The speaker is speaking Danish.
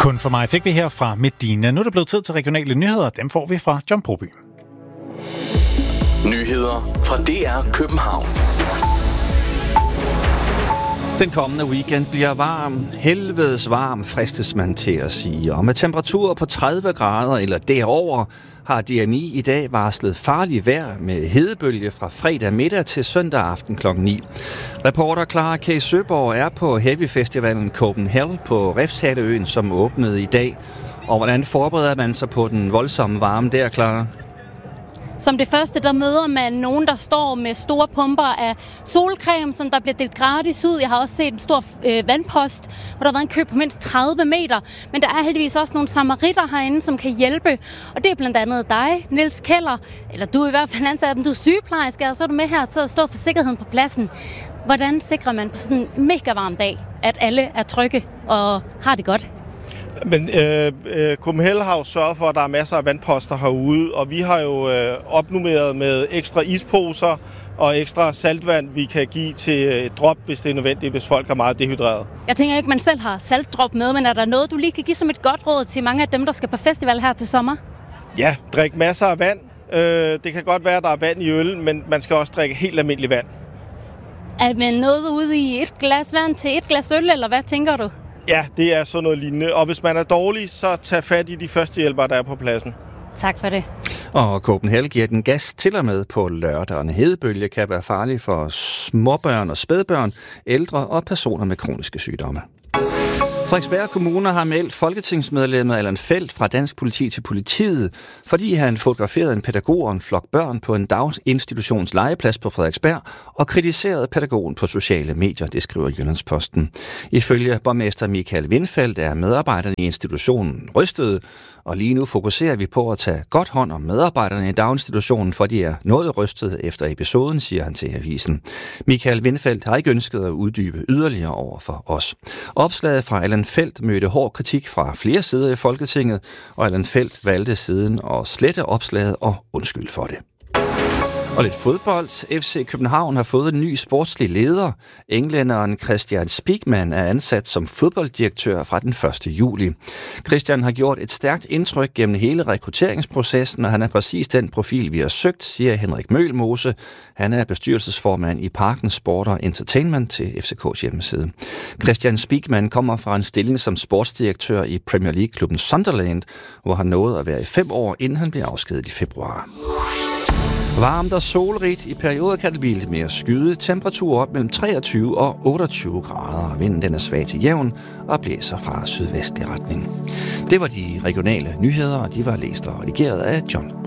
Kun for mig fik vi her fra Medina. Nu er det blevet tid til regionale nyheder. Dem får vi fra John Broby. Nyheder fra DR København. Den kommende weekend bliver varm. Helvedes varm, fristes man til at sige. Og med temperaturer på 30 grader eller derover har DMI i dag varslet farlig vejr med hedebølge fra fredag middag til søndag aften kl. 9. Reporter Clara K. Søborg er på Heavy-festivalen Copenhagen på Refshaleøen, som åbnede i dag. Og hvordan forbereder man sig på den voldsomme varme der, Clara? Som det første, der møder man nogen, der står med store pumper af solcreme, som der bliver delt gratis ud. Jeg har også set en stor vandpost, hvor der har været en kø på mindst 30 meter. Men der er heldigvis også nogle samaritter herinde, som kan hjælpe. Og det er blandt andet dig, Niels Keller. Eller du er i hvert fald ansat, du er sygeplejerske, og så er du med her til at stå for sikkerheden på pladsen. Hvordan sikrer man på sådan en mega varm dag, at alle er trygge og har det godt? Men Copenhagen har jo sørget for, at der er masser af vandposter herude, og vi har jo opnummeret med ekstra isposer og ekstra saltvand, vi kan give til drop, hvis det er nødvendigt, hvis folk er meget dehydreret. Jeg tænker ikke, man selv har saltdrop med, men er der noget, du lige kan give som et godt råd til mange af dem, der skal på festival her til sommer? Ja, drik masser af vand. Det kan godt være, at der er vand i øl, men man skal også drikke helt almindelig vand. Er man noget ude i et glas vand til et glas øl, eller hvad tænker du? Ja, det er sådan noget lignende. Og hvis man er dårlig, så tag fat i de første hjælpere, der er på pladsen. Tak for det. Og Copenhagen giver den gas til og med på lørdag. Og en hedebølge kan være farlig for småbørn og spædbørn, ældre og personer med kroniske sygdomme. Frederiksberg Kommune har meldt folketingsmedlemmet Allan Feldt fra Dansk Politi til politiet, fordi han fotograferede en pædagog og en flok børn på en daginstitutions legeplads på Frederiksberg og kritiserede pædagogen på sociale medier, det skriver Jyllandsposten. Ifølge borgmester Michael Windfeldt er medarbejderne i institutionen rystede, og lige nu fokuserer vi på at tage godt hånd om medarbejderne i daginstitutionen, for de er noget rystede efter episoden, siger han til avisen. Michael Windfeldt har ikke ønsket at uddybe yderligere over for os. Opslaget fra Allan Feldt mødte hård kritik fra flere sider i Folketinget, og Allan Feldt valgte siden at slette opslaget og undskylde for det. Og lidt fodbold. FC København har fået en ny sportslig leder. Englænderen Christian Spiegmann er ansat som fodbolddirektør fra den 1. juli. Christian har gjort et stærkt indtryk gennem hele rekrutteringsprocessen, og han er præcis den profil, vi har søgt, siger Henrik Mølmose. Han er bestyrelsesformand i Parken Sport og Entertainment til FCK's hjemmeside. Christian Spiegmann kommer fra en stilling som sportsdirektør i Premier League-klubben Sunderland, hvor han nåede at være i 5 år, inden han blev afskediget i februar. Varmt og solrigt. I perioder kan det blive lidt mere skyde. Temperatur op mellem 23 og 28 grader. Vinden den er svag til jævn og blæser fra sydvestlig retning. Det var de regionale nyheder, og de var læst og redigeret af John